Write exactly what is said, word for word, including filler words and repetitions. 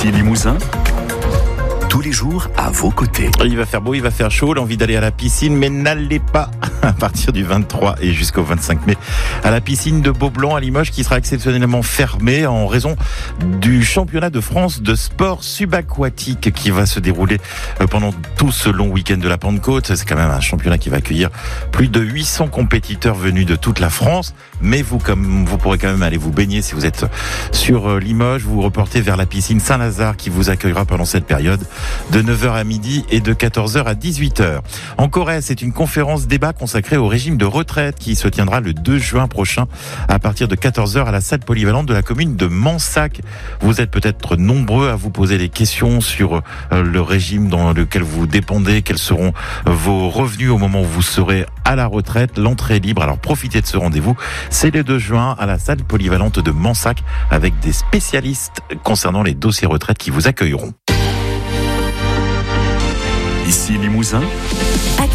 Ici Limousin, tous les jours à vos côtés. Il va faire beau, il va faire chaud, l'envie d'aller à la piscine, mais n'allez pas à partir du vingt-trois et jusqu'au vingt-cinq mai à la piscine de Beaublanc à Limoges qui sera exceptionnellement fermée en raison du championnat de France de sport subaquatique qui va se dérouler pendant tout ce long week-end de la Pentecôte. C'est quand même un championnat qui va accueillir plus de huit cents compétiteurs venus de toute la France, mais vous, comme vous pourrez quand même aller vous baigner si vous êtes sur Limoges, vous vous reportez vers la piscine Saint-Lazare qui vous accueillera pendant cette période de neuf heures à midi et de quatorze heures à dix-huit heures. En Corrèze, c'est une conférence débat consacrée au régime de retraite qui se tiendra le deux juin prochain à partir de quatorze heures à la salle polyvalente de la commune de Mansac. Vous êtes peut-être nombreux à vous poser des questions sur le régime dans lequel vous dépendez, quels seront vos revenus au moment où vous serez à la retraite. L'entrée est libre, alors profitez de ce rendez-vous. C'est le deux juin à la salle polyvalente de Mansac avec des spécialistes concernant les dossiers retraite qui vous accueilleront. Ici Limousin,